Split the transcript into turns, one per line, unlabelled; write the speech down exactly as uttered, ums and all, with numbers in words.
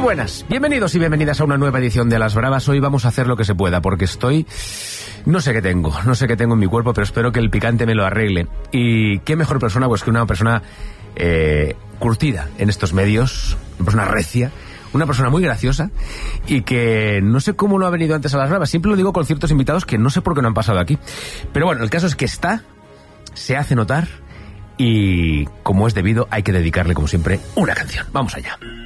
buenas, bienvenidos y bienvenidas a una nueva edición de Las Bravas. Hoy vamos a hacer lo que se pueda, porque estoy... No sé qué tengo, no sé qué tengo en mi cuerpo, pero espero que el picante me lo arregle. Y qué mejor persona pues que una persona eh, curtida en estos medios, una persona recia, una persona muy graciosa y que no sé cómo no ha venido antes a Las Bravas. Siempre lo digo con ciertos invitados que no sé por qué no han pasado aquí. Pero bueno, el caso es que está, se hace notar y como es debido hay que dedicarle como siempre una canción. Vamos allá.